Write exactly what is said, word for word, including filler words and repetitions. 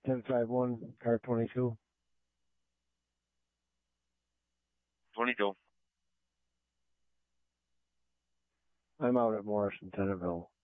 ten five one, car twenty-two. twenty-two. I'm out at Morrison, Tennerville.